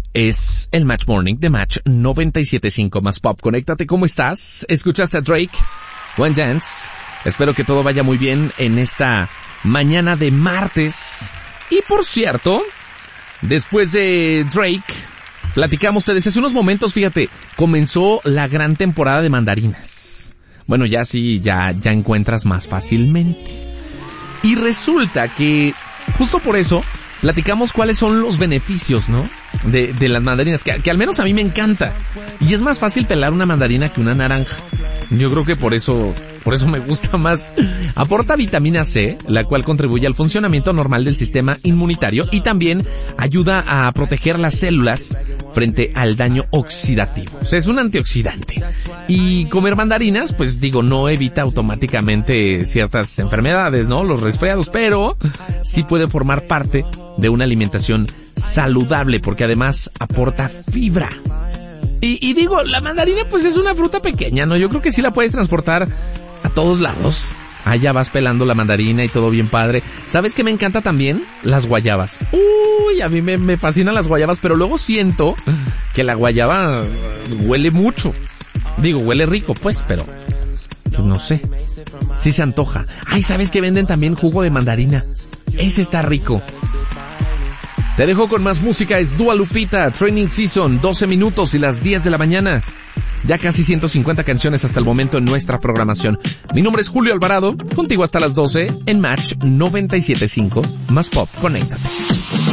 Es el Match Morning de Match 97.5 más Pop. Conéctate, ¿cómo estás? ¿Escuchaste a Drake? One Dance. Espero que todo vaya muy bien en esta mañana de martes. Y por cierto, después de Drake, platicamos ustedes hace unos momentos, fíjate, comenzó la gran temporada de mandarinas. Bueno, ya sí, ya encuentras más fácilmente. Y resulta que, justo por eso, platicamos cuáles son los beneficios, ¿no? De las mandarinas, que al menos a mí me encanta. Y es más fácil pelar una mandarina que una naranja. Yo creo que por eso me gusta más. Aporta vitamina C, la cual contribuye al funcionamiento normal del sistema inmunitario y también ayuda a proteger las células frente al daño oxidativo. O sea, es un antioxidante. Y comer mandarinas, pues digo, no evita automáticamente ciertas enfermedades, ¿no? Los resfriados, pero sí puede formar parte de una alimentación saludable porque además aporta fibra. Y digo, la mandarina pues es una fruta pequeña, ¿no? Yo creo que sí la puedes transportar a todos lados. Allá vas pelando la mandarina y todo bien padre. ¿Sabes qué me encanta también? Las guayabas. Uy, a mí me fascinan las guayabas, pero luego siento que la guayaba huele mucho. Digo, huele rico pues, pero pues no sé. Sí se antoja. Ay, ¿sabes que venden también jugo de mandarina? Ese está rico. Te dejo con más música, es Dua Lupita, Training Season, 12 minutos y las 10 de la mañana. Ya casi 150 canciones hasta el momento en nuestra programación. Mi nombre es Julio Alvarado, contigo hasta las 12 en Match 97.5 más Pop. Conéctate.